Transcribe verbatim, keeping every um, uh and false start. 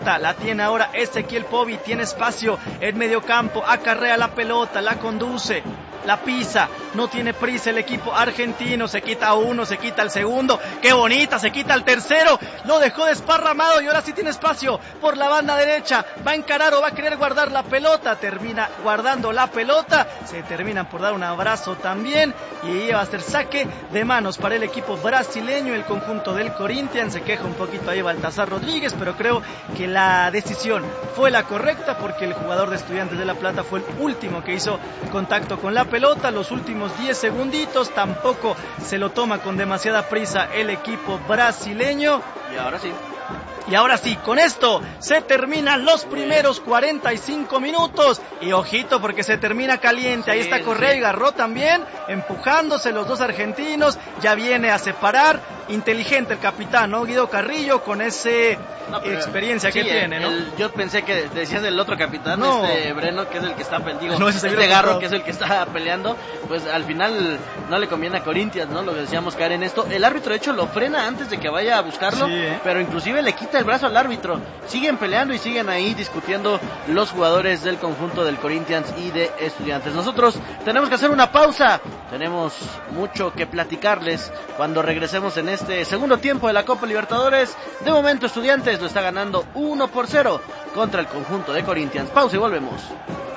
La tiene ahora Ezequiel Povi, tiene espacio en medio campo, acarrea la pelota, la conduce, la pisa, no tiene prisa el equipo argentino, se quita uno, se quita el segundo, qué bonita, se quita el tercero, lo dejó desparramado y ahora sí tiene espacio por la banda derecha, va a encarar o va a querer guardar la pelota, termina guardando la pelota, se terminan por dar un abrazo también y va a ser saque de manos para el equipo brasileño, el conjunto del Corinthians. Se queja un poquito ahí Baltasar Rodríguez, pero creo que la decisión fue la correcta porque el jugador de Estudiantes de La Plata fue el último que hizo contacto con la pelota, los últimos diez segunditos, tampoco se lo toma con demasiada prisa el equipo brasileño. Y ahora sí. Y ahora sí, con esto se terminan los primeros cuarenta y cinco minutos. Y ojito porque se termina caliente. Sí, ahí está Correa sí. y Garró también, empujándose los dos argentinos. Ya viene a separar. Inteligente el capitán, ¿no? Guido Carrillo, con ese no, experiencia sí, que tiene, ¿no? El, yo pensé que decías del otro capitán, no. este Breno, que es el que está peleando. No, este Garro, que es el que está peleando. Pues al final no le conviene a Corinthians, ¿no? Lo que decíamos, caer en esto. El árbitro, de hecho, lo frena antes de que vaya a buscarlo. Sí, ¿eh? Pero inclusive le quita el brazo al árbitro. Siguen peleando y siguen ahí discutiendo los jugadores del conjunto del Corinthians y de Estudiantes. Nosotros tenemos que hacer una pausa. Tenemos mucho que platicarles cuando regresemos en este segundo tiempo de la Copa Libertadores. De momento Estudiantes lo está ganando uno por cero contra el conjunto de Corinthians. Pausa y volvemos.